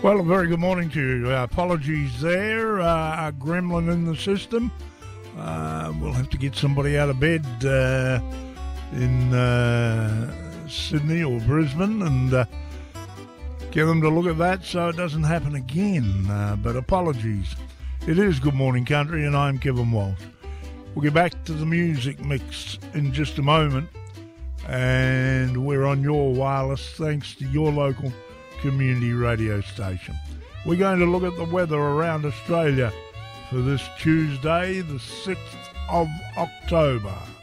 Well, a very good morning to you. Apologies there, a gremlin in the system. We'll have to get somebody out of bed in Sydney or Brisbane and get them to look at that so it doesn't happen again. But apologies. It is Good Morning Country and I'm Kevin Walsh. We'll get back to the music mix in just a moment. And we're on your wireless thanks to your local community radio station. We're going to look at the weather around Australia for this Tuesday, the 6th of October.